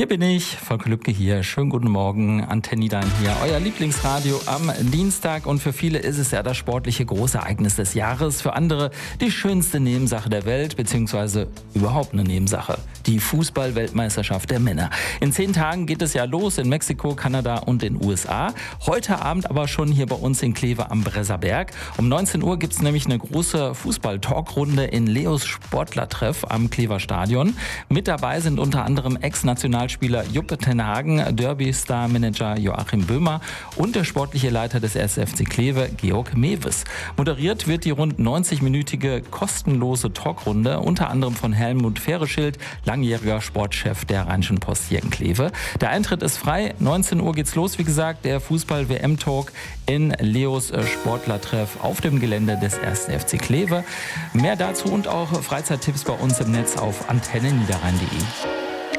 Hier bin ich, Volker Lübke hier. Schönen guten Morgen, Antenne Niederrhein hier, euer Lieblingsradio am Dienstag. Und für viele ist es ja das sportliche Großereignis des Jahres. Für andere die schönste Nebensache der Welt, beziehungsweise überhaupt eine Nebensache. Die Fußball-Weltmeisterschaft der Männer. In 10 Tagen geht es ja los in Mexiko, Kanada und den USA. Heute Abend aber schon hier bei uns in Kleve am Bresserberg. Um 19 Uhr gibt es nämlich eine große Fußball-Talkrunde in Leos Sportlertreff am Klever Stadion. Mit dabei sind unter anderem Ex-Nationalspieler Juppe ten Hagen, Derby-Star-Manager Joachim Böhmer und der sportliche Leiter des 1. FC Kleve, Georg Mewes. Moderiert wird die rund 90-minütige kostenlose Talkrunde unter anderem von Helmut Fehreschild, langjähriger Sportchef der Rheinischen Post hier in Kleve. Der Eintritt ist frei, 19 Uhr geht's los, wie gesagt, der Fußball-WM-Talk in Leos Sportlertreff auf dem Gelände des 1. FC Kleve. Mehr dazu und auch Freizeittipps bei uns im Netz auf antenneniederrhein.de.